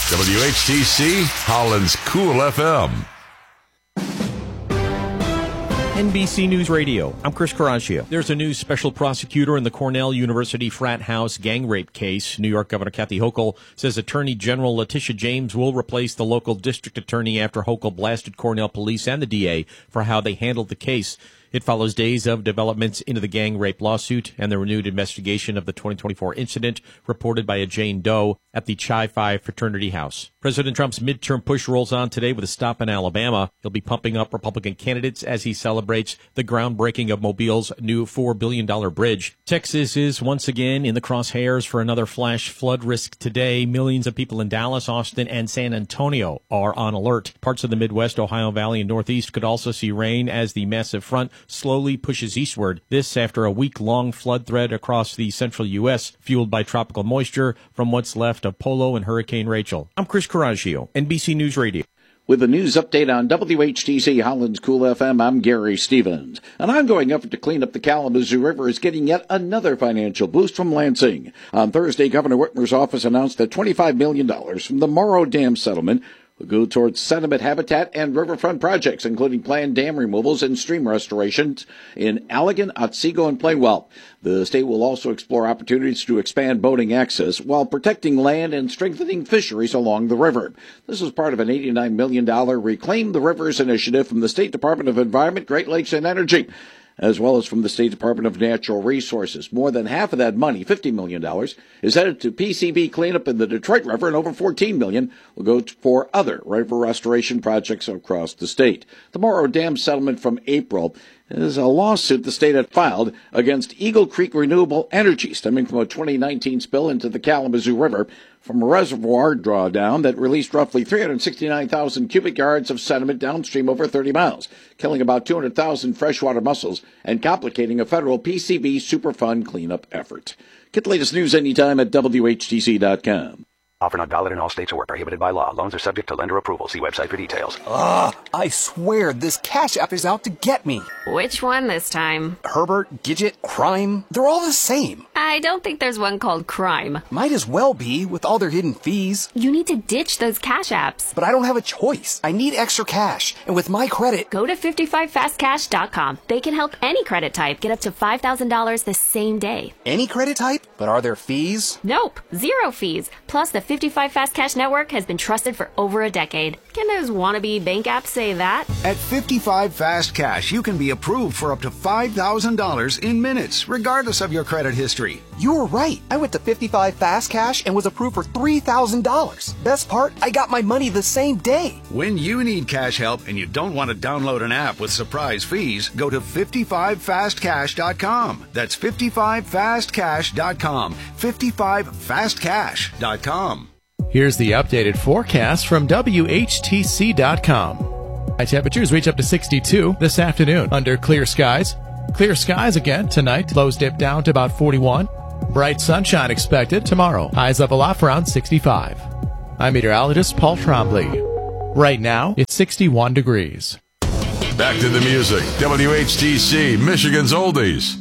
WHTC, Holland's Cool FM. NBC News Radio. I'm Chris Coraggio. There's a new special prosecutor in the Cornell University frat house gang rape case. New York Governor Kathy Hochul says Attorney General Letitia James will replace the local district attorney after Hochul blasted Cornell police and the DA for how they handled the case. It follows days of developments into the gang rape lawsuit and the renewed investigation of the 2024 incident reported by a Jane Doe at the Chi Phi fraternity house. President Trump's midterm push rolls on today with a stop in Alabama. He'll be pumping up Republican candidates as he celebrates the groundbreaking of Mobile's new $4 billion bridge. Texas is once again in the crosshairs for another flash flood risk today. Millions of people in Dallas, Austin, and San Antonio are on alert. Parts of the Midwest, Ohio Valley, and Northeast could also see rain as the massive front slowly pushes eastward. This after a week-long flood threat across the central U.S., fueled by tropical moisture from what's left of Polo and Hurricane Rachel. I'm Chris Coraggio, NBC News Radio. With a news update on WHTC Holland's Cool FM, I'm Gary Stevens. An ongoing effort to clean up the Kalamazoo River is getting yet another financial boost from Lansing. On Thursday, Governor Whitmer's office announced that $25 million from the Morrow Dam settlement will go towards sediment habitat and riverfront projects, including planned dam removals and stream restorations in Allegan, Otsego, and Plainwell. The state will also explore opportunities to expand boating access while protecting land and strengthening fisheries along the river. This is part of an $89 million Reclaim the Rivers initiative from the State Department of Environment, Great Lakes, and Energy, as well as from the State Department of Natural Resources. More than half of that money, $50 million, is headed to PCB cleanup in the Detroit River, and over $14 million will go for other river restoration projects across the state. The Morrow Dam settlement from April is a lawsuit the state had filed against Eagle Creek Renewable Energy, stemming from a 2019 spill into the Kalamazoo River from a reservoir drawdown that released roughly 369,000 cubic yards of sediment downstream over 30 miles, killing about 200,000 freshwater mussels and complicating a federal PCB Superfund cleanup effort. Get the latest news anytime at WHTC.com. Offer not valid in all states or prohibited by law. Loans are subject to lender approval. See website for details. I swear this Cash App is out to get me. Which one this time? Herbert, Gidget, Crime, they're all the same. I don't think there's one called Crime. Might as well be, with all their hidden fees. You need to ditch those Cash Apps. But I don't have a choice. I need extra cash. And with my credit... Go to 55fastcash.com. They can help any credit type get up to $5,000 the same day. Any credit type? But are there fees? Nope. Zero fees. Plus, the 55 Fast Cash network has been trusted for over a decade. Can those wannabe bank apps say that? At 55 Fast Cash, you can be approved for up to $5,000 in minutes, regardless of your credit history. You were right. I went to 55 Fast Cash and was approved for $3,000. Best part, I got my money the same day. When you need cash help and you don't want to download an app with surprise fees, go to 55fastcash.com. That's 55fastcash.com. 55fastcash.com. Here's the updated forecast from WHTC.com. High temperatures reach up to 62 this afternoon under clear skies. Clear skies again tonight. Lows dip down to about 41. Bright sunshine expected tomorrow. Highs level off around 65. I'm meteorologist Paul Trombley. Right now, it's 61 degrees. Back to the music. WHTC, Michigan's Oldies.